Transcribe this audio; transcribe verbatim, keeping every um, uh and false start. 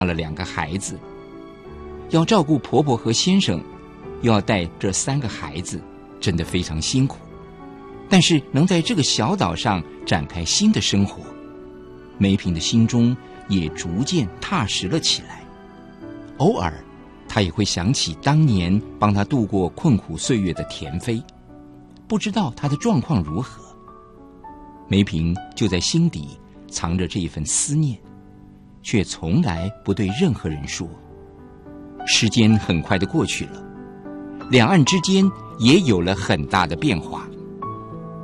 了两个孩子，要照顾婆婆和先生，又要带这三个孩子，真的非常辛苦。但是能在这个小岛上展开新的生活，梅萍的心中也逐渐踏实了起来。偶尔她也会想起当年帮她度过困苦岁月的田飞，不知道她的状况如何。梅萍就在心底藏着这一份思念，却从来不对任何人说。时间很快的过去了，两岸之间也有了很大的变化。